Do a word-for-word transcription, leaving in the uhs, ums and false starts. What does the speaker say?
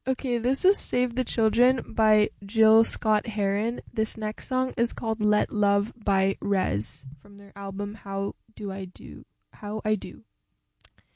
Okay, this is Save the Children by Jill Scott Heron. This next song is called Let Love by Rez from their album How Do I Do? How I Do.